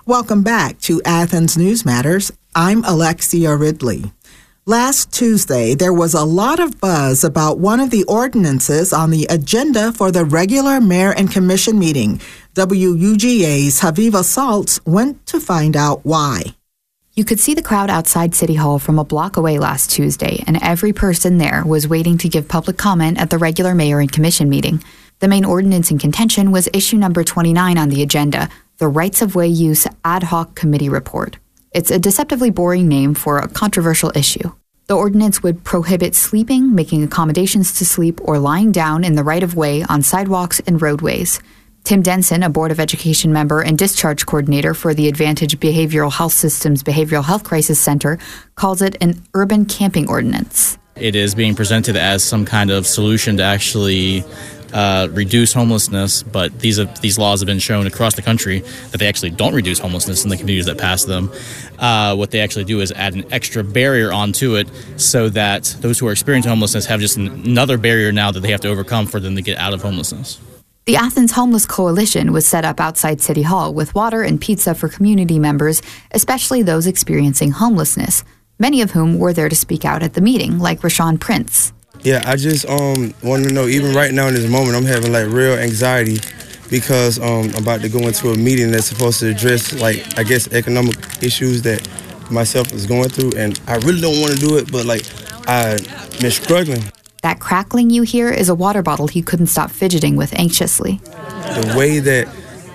Welcome back to Athens News Matters. I'm Alexia Ridley. Last Tuesday, there was a lot of buzz about one of the ordinances on the agenda for the regular mayor and commission meeting. WUGA's Haviva Saltz went to find out why. You could see the crowd outside City Hall from a block away last Tuesday, and every person there was waiting to give public comment at the regular mayor and commission meeting. The main ordinance in contention was issue number 29 on the agenda, the Rights-of-Way Use Ad Hoc Committee Report. It's a deceptively boring name for a controversial issue. The ordinance would prohibit sleeping, making accommodations to sleep, or lying down in the right-of-way on sidewalks and roadways. Tim Denson, a Board of Education member and discharge coordinator for the Advantage Behavioral Health System's Behavioral Health Crisis Center, calls it an urban camping ordinance. It is being presented as some kind of solution to actually reduce homelessness, but these laws have been shown across the country that they actually don't reduce homelessness in the communities that pass them. What they actually do is add an extra barrier onto it so that those who are experiencing homelessness have just another barrier now that they have to overcome for them to get out of homelessness. The Athens Homeless Coalition was set up outside City Hall with water and pizza for community members, especially those experiencing homelessness, many of whom were there to speak out at the meeting, like Rashawn Prince. Yeah, I just want to know, even right now in this moment, I'm having real anxiety because I'm about to go into a meeting that's supposed to address economic issues that myself is going through, and I really don't want to do it, but I've been struggling. That crackling you hear is a water bottle he couldn't stop fidgeting with anxiously. The way that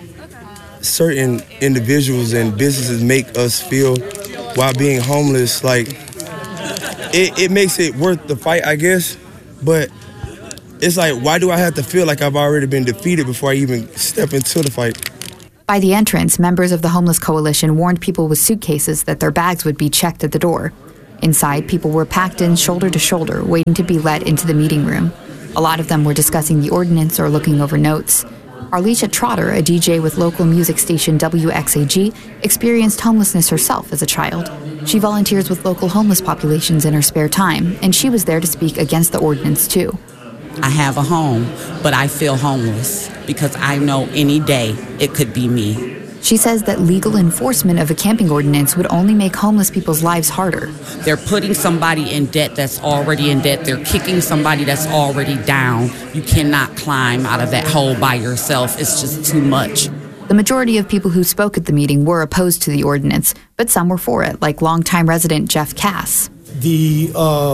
certain individuals and businesses make us feel while being homeless, it makes it worth the fight, I guess. But it's why do I have to feel like I've already been defeated before I even step into the fight? By the entrance, members of the Homeless Coalition warned people with suitcases that their bags would be checked at the door. Inside, people were packed in shoulder to shoulder, waiting to be let into the meeting room. A lot of them were discussing the ordinance or looking over notes. Arlisha Trotter, a DJ with local music station WXAG, experienced homelessness herself as a child. She volunteers with local homeless populations in her spare time, and she was there to speak against the ordinance too. I have a home, but I feel homeless because I know any day it could be me. She says that legal enforcement of a camping ordinance would only make homeless people's lives harder. They're putting somebody in debt that's already in debt. They're kicking somebody that's already down. You cannot climb out of that hole by yourself. It's just too much. The majority of people who spoke at the meeting were opposed to the ordinance, but some were for it, like longtime resident Jeff Cass. The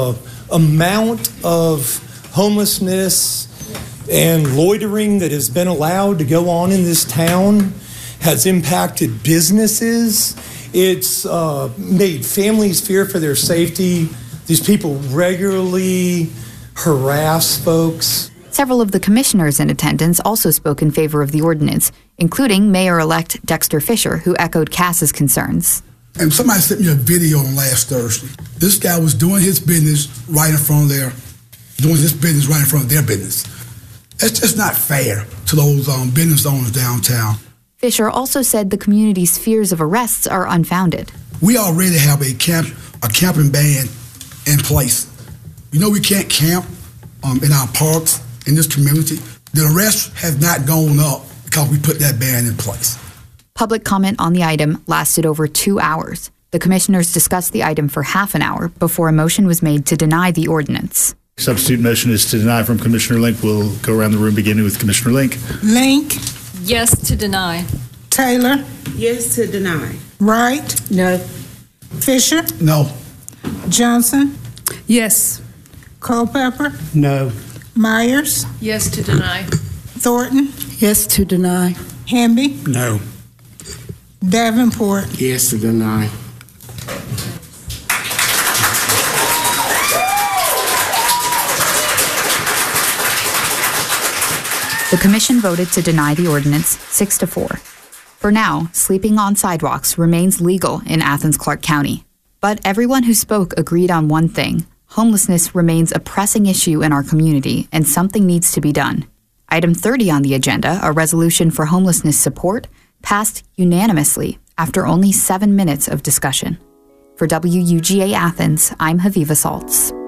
amount of homelessness and loitering that has been allowed to go on in this town has impacted businesses. It's made families fear for their safety. These people regularly harass folks. Several of the commissioners in attendance also spoke in favor of the ordinance, including Mayor-elect Dexter Fisher, who echoed Cass's concerns. And somebody sent me a video on last Thursday. This guy was doing his business right in front of their business. That's just not fair to those business owners downtown. Fisher also said the community's fears of arrests are unfounded. We already have a camping ban in place. We can't camp in our parks in this community. The arrests have not gone up because we put that ban in place. Public comment on the item lasted over 2 hours. The commissioners discussed the item for half an hour before a motion was made to deny the ordinance. Substitute motion is to deny from Commissioner Link. We'll go around the room beginning with Commissioner Link. Link. Yes to deny. Taylor. Yes to deny. Wright. No. Fisher. No. Johnson. Yes. Culpepper. No. Myers. Yes to deny. Thornton. Yes to deny. Hamby. No. Davenport. Yes to deny. The commission voted to deny the ordinance 6-4. For now, sleeping on sidewalks remains legal in Athens-Clarke County. But everyone who spoke agreed on one thing: homelessness remains a pressing issue in our community, and something needs to be done. Item 30 on the agenda, a resolution for homelessness support, passed unanimously after only 7 minutes of discussion. For WUGA Athens, I'm Haviva Saltz.